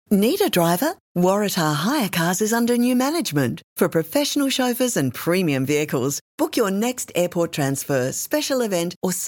Need a driver? Waratah Hire Cars is under new management. For professional chauffeurs and premium vehicles, book your next airport transfer, special event or